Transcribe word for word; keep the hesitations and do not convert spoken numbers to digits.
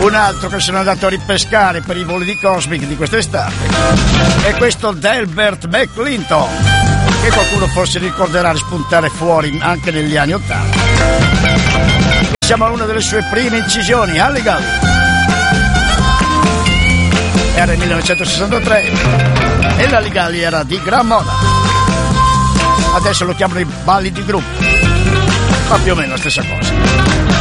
Un altro che sono andato a ripescare per i voli di Cosmic di quest'estate è questo Delbert McClinton, che qualcuno forse ricorderà spuntare fuori anche negli anni ottanta. Siamo a una delle sue prime incisioni, Halligan. Era nel millenovecentosessantatré e la Ligali era di gran moda. Adesso lo chiamano i balli di gruppo, ma più o meno la stessa cosa.